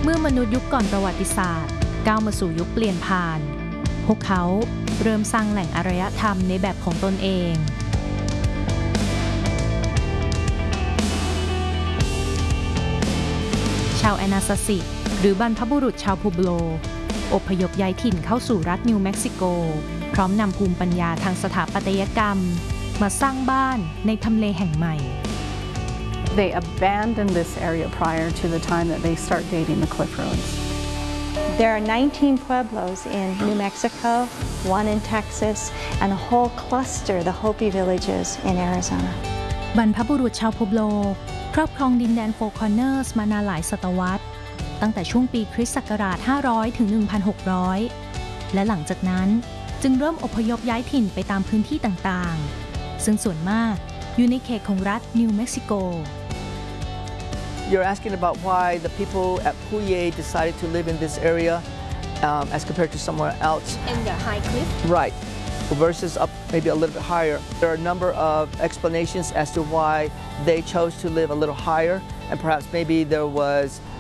มื่อมนุษย์ยุคก่อนประวัติศาสตร์ก้าวมาสู่ยุคเปลี่ยนผ่านพวกเขาเริ่มสร้างแหล่งอารยธรรมในแบบของตนเองชาวแอนาซาซิหรือบรรพบุรุษชาวพูโบโลอพยพย้ายถิ่นเข้าสู่รัฐนิวเม็กซิโกพร้อมนำภูมิปัญญาทางสถาปัตยกรรมมาสร้างบ้านในทำเลแห่งใหม่ They abandoned this area prior to the time that they start dating the cliff ruins. There are 19 pueblos in New Mexico, one in Texas, and a whole cluster, the Hopi villages in Arizona. บรรพบุรุษชาวพูโบโลครอบครองดินแดนโฟร์คอร์เนอร์สมานานหลายศตวรรษตั้งแต่ช่วงปีคริสต์ศักราช 500 ถึง 1,600 และหลังจากนั้นจึงเริ่มอพยพย้ายถิ่นไปตามพื้นที่ต่างๆซึ่งส่วนมากอยู่ในเขตของรัฐนิวเม็กซิโก You're asking about why the people at Puye decided to live in this area as compared to somewhere else. In the high cliff? Right. Versus up maybe a little bit higher. There are a number of explanations as to why they chose to live a little higher, and perhaps maybe there was